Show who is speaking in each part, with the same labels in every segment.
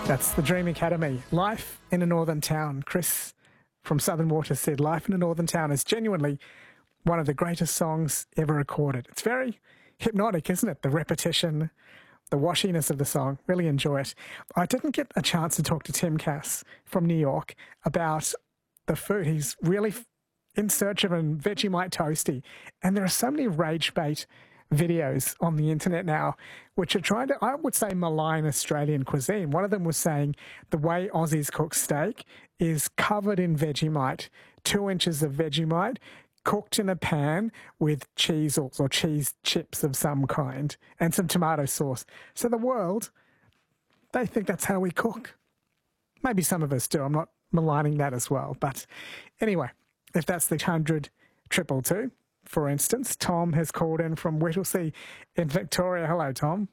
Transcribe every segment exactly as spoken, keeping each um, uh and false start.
Speaker 1: That's the Dream Academy. Life in a Northern Town. Chris from Southern Waters said Life in a Northern Town is genuinely one of the greatest songs ever recorded. It's very hypnotic, isn't it? The repetition, the washiness of the song. Really enjoy it. I didn't get a chance to talk to Tim Cass from New York about the food. He's really in search of a Vegemite toasty. And there are so many rage bait videos on the internet now which are trying to, I would say, malign Australian cuisine. One of them was saying the way Aussies cook steak is covered in Vegemite, two inches of Vegemite, cooked in a pan with cheesels or cheese chips of some kind and some tomato sauce. So the world, they think that's how we cook. Maybe some of us do. I'm not maligning that as well. But anyway, if that's the one hundred triple two, for instance, Tom has called in from Whittlesea in Victoria. Hello, Tom.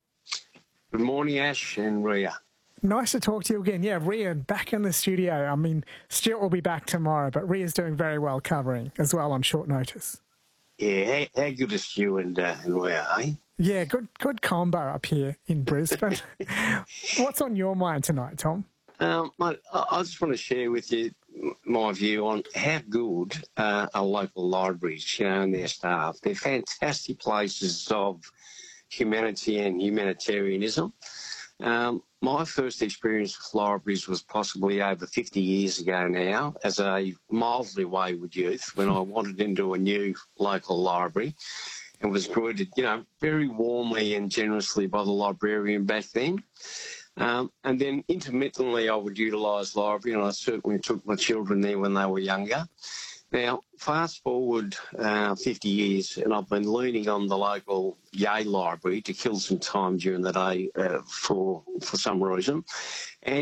Speaker 2: Good morning, Ash and Ria.
Speaker 1: Nice to talk to you again. Yeah, Ria back in the studio. I mean, Stuart will be back tomorrow, but Ria's doing very well covering as well on short notice.
Speaker 2: Yeah, how, how good is Stu and, uh, and Ria, eh?
Speaker 1: Yeah, good good combo up here in Brisbane. What's on your mind tonight, Tom?
Speaker 2: Um, mate, I, I just want to share with you my view on how good uh, are local libraries, you know, and their staff. They're fantastic places of humanity and humanitarianism. Um, my first experience with libraries was possibly over fifty years ago now as a mildly wayward youth when I wandered into a new local library and was greeted, you know, very warmly and generously by the librarian back then. Um, and then intermittently I would utilise library, and I certainly took my children there when they were younger. Now, fast forward uh, fifty years, and I've been leaning on the local Yale Library to kill some time during the day uh, for, for some reason. And